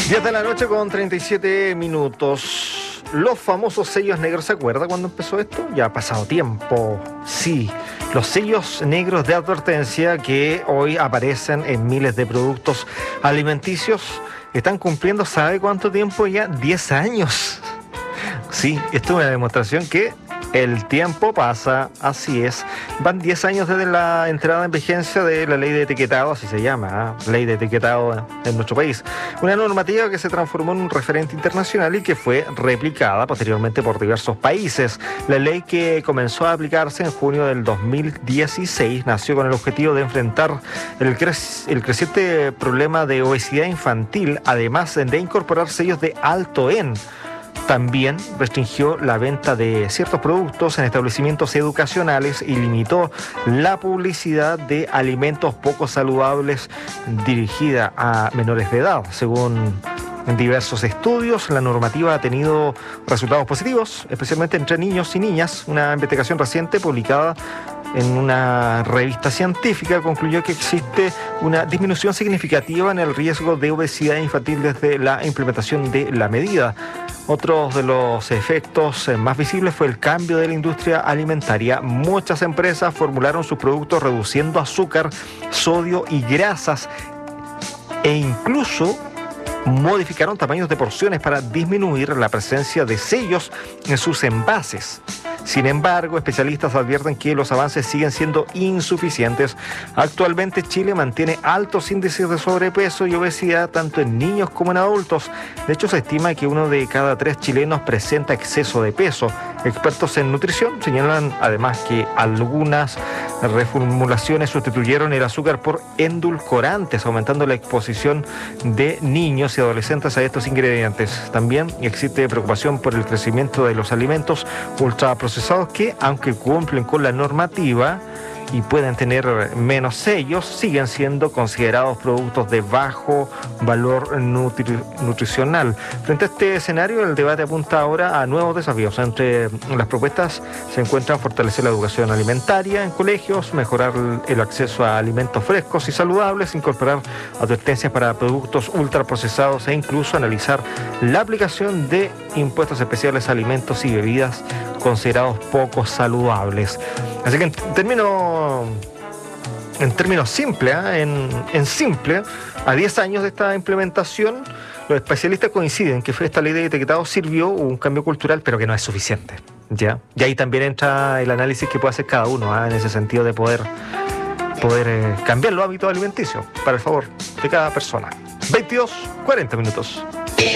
10 de la noche con 37 minutos. Los famosos sellos negros, ¿se acuerda cuando empezó esto? Ya ha pasado tiempo. Sí, los sellos negros de advertencia que hoy aparecen en miles de productos alimenticios están cumpliendo, ¿sabe cuánto tiempo ya? 10 años. Sí, esto es una demostración que el tiempo pasa, así es. Van 10 años desde la entrada en vigencia de la ley de etiquetado, así se llama, ley de etiquetado en nuestro país. Una normativa que se transformó en un referente internacional y que fue replicada posteriormente por diversos países. La ley, que comenzó a aplicarse en junio del 2016, nació con el objetivo de enfrentar el creciente problema de obesidad infantil, además de incorporar sellos de alto en. También restringió la venta de ciertos productos en establecimientos educacionales y limitó la publicidad de alimentos poco saludables dirigida a menores de edad. Según diversos estudios, la normativa ha tenido resultados positivos, especialmente entre niños y niñas. Una investigación reciente publicada en una revista científica concluyó que existe una disminución significativa en el riesgo de obesidad infantil desde la implementación de la medida. Otro de los efectos más visibles fue el cambio de la industria alimentaria. Muchas empresas formularon sus productos reduciendo azúcar, sodio y grasas e incluso modificaron tamaños de porciones para disminuir la presencia de sellos en sus envases. Sin embargo, especialistas advierten que los avances siguen siendo insuficientes. Actualmente Chile mantiene altos índices de sobrepeso y obesidad tanto en niños como en adultos. De hecho, se estima que 1 de cada 3 chilenos presenta exceso de peso. Expertos en nutrición señalan además que algunas reformulaciones sustituyeron el azúcar por endulcorantes, aumentando la exposición de niños y adolescentes a estos ingredientes. También existe preocupación por el crecimiento de los alimentos ultraprocesados que, aunque cumplen con la normativa y pueden tener menos sellos, siguen siendo considerados productos de bajo valor nutricional. Frente a este escenario, el debate apunta ahora a nuevos desafíos. Entre las propuestas se encuentran fortalecer la educación alimentaria en colegios, mejorar el acceso a alimentos frescos y saludables, incorporar advertencias para productos ultraprocesados e incluso analizar la aplicación de impuestos especiales a alimentos y bebidas considerados poco saludables. Así que en términos simples, en simple, a 10 años de esta implementación, los especialistas coinciden que esta ley de etiquetado sirvió un cambio cultural, pero que no es suficiente, ¿ya? Y ahí también entra el análisis que puede hacer cada uno, en ese sentido de poder cambiar los hábitos alimenticios para el favor de cada persona. 22:40 minutos.